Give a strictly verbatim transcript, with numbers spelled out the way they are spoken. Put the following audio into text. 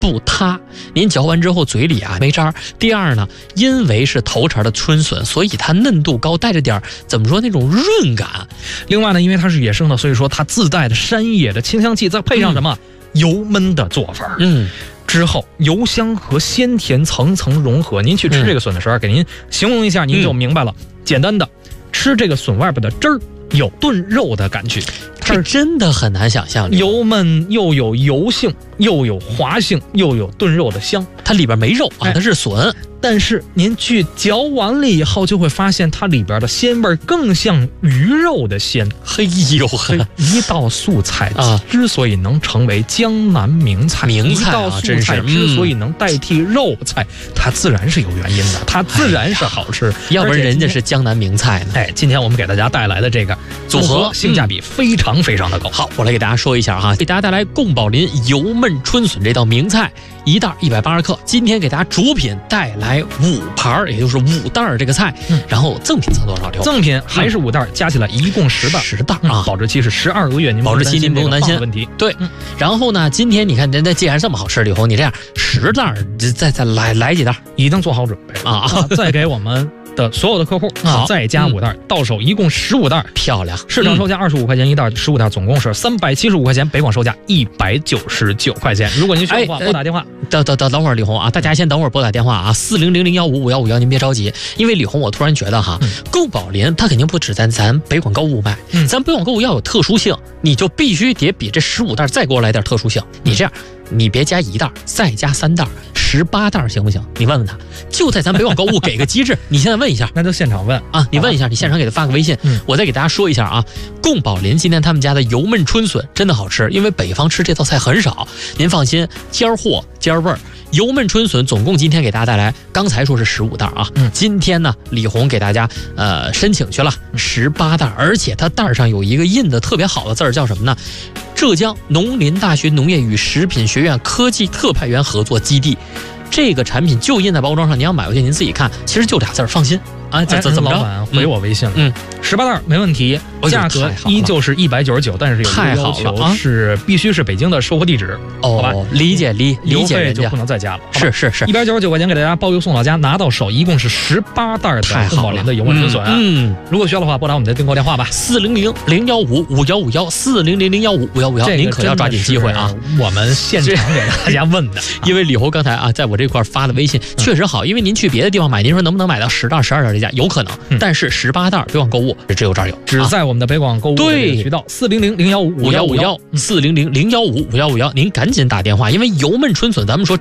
不塌，您嚼完之后嘴里啊没渣。第二呢，因为是头茬的春笋，所以它嫩度高，带着点怎么说那种润感。 另外呢，因为它是野生的，所以说它自带的山野的清香气，再配上什么、嗯、油焖的做法， 嗯， 之后油香和鲜甜层层融合。您去吃这个笋的时候，嗯、给您形容一下，您就明白了。嗯、简单的，吃这个笋外边的汁儿，有炖肉的感觉。 这真的很难想象， 油焖又有油性，又有滑性，又有炖肉的香。 它里边没肉啊，它是笋。 但是您去嚼完了以后，就会发现它里边的鲜味更像鱼肉的鲜。 嘿呦呵， 一道素菜啊，之所以能成为江南名菜， 名菜、啊、 一道素菜之所以能代替肉菜，嗯、它自然是有原因的，它自然是好吃。哎、 要不然人家是江南名菜呢。 哎，今天我们给大家带来的这个组合性价比非常非常的高。 好，我来给大家说一下哈，给大家带来贡宝林油焖春笋这道名菜，一袋一百八十克。今天给大家主品带来五盘，也就是五袋这个菜，嗯、然后赠品赠多少？ 赠品还是五袋，嗯、加起来一共十袋， 十袋啊， 保质期是十二个月，您保质期您不用担心问题。 对，嗯、然后呢，今天你看，那既然这么好吃，李红，你这样十袋，再再来来几袋， 已经做好准备了啊！再给我们的所有的客户啊，再加五袋，嗯、到手一共十五袋， 漂亮！ 市场售价二十五块钱一袋，十五袋总共是三百七十五块钱，北广售价一百九十九块钱。如果您需要的话，拨打电话。 等等等等会儿，李红啊，大家先等会儿拨打电话啊，四零零零幺五五幺五幺，您别着急，因为李红，我突然觉得哈，贡宝林它肯定不止在咱北广购物卖，嗯、咱北广购物要有特殊性，你就必须得比这十五袋再给我来点特殊性。你这样，你别加一袋，再加三袋。十八袋行不行？你问问他，就在咱北广购物给个机制。你现在问一下， 那就现场问啊！你问一下，你现场给他发个微信。嗯，我再给大家说一下啊，贡宝林今天他们家的油焖春笋真的好吃，因为北方吃这道菜很少。您放心，尖货尖味儿。油焖春笋总共今天给大家带来，刚才说是十五袋啊，嗯，今天呢，李红给大家呃申请去了十八袋，而且它袋上有一个印的特别好的字儿，叫什么呢？浙江农林大学农业与食品学院科技特派员合作基地。这个产品就印在包装上，您要买回去您自己看，其实就俩字儿，放心啊。怎怎怎么着？ 老板回我微信了， 嗯， 十八袋没问题，价格依旧是一百九十九，但是有一个要求是必须是北京的收货地址，好吧？ 理解理理解， 邮费就不能再加了。 是是是， 一百九十九块钱给大家包邮送到家，拿到手一共是十八袋的贡宝林的油焖春笋。嗯，如果需要的话，拨打我们的订购电话吧， 四零零零幺五五幺五幺，四零零零幺五五幺五幺，您可要抓紧机会啊！ 我们现场给大家问的， 因为李红刚才啊，在我这块发的微信。确实好，因为您去别的地方买，您说能不能买到十袋、十二袋这价？有可能，嗯、但是十八袋北广购物只有这儿有， 只在我们的北广购物对渠道四零零零幺五五幺五幺， 四零零零幺五五幺五幺，您赶紧打电话，因为油焖春笋，咱们说。